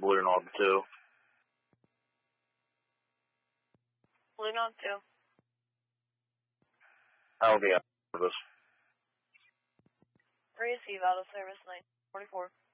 Blue Knob 2. Blue Knob 2. I'll be out of service. Receive out of service 944.